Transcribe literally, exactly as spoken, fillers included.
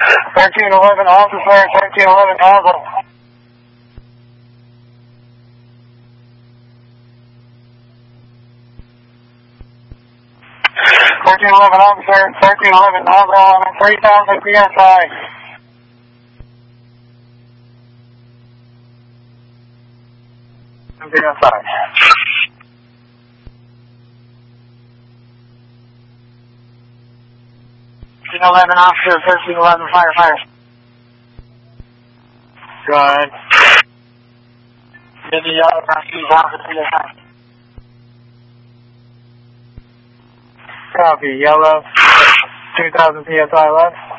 thirteen eleven officer, thirteen eleven nozzle. thirteen eleven officer, thirteen eleven nozzle on three thousand P S I. P S I. thirteen eleven officer, thirteen eleven firefighter. Go ahead. Get the yellow rescue officer P S I. Copy, yellow, two thousand P S I left.